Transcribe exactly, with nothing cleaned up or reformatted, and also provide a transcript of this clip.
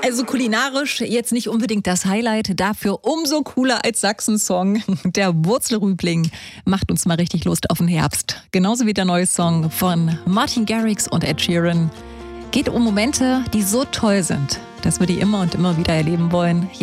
Also kulinarisch jetzt nicht unbedingt das Highlight, dafür umso cooler als Sachsen-Song. Der Wurzelrübling macht uns mal richtig Lust auf den Herbst. Genauso wie der neue Song von Martin Garrix und Ed Sheeran. Geht um Momente, die so toll sind, dass wir die immer und immer wieder erleben wollen.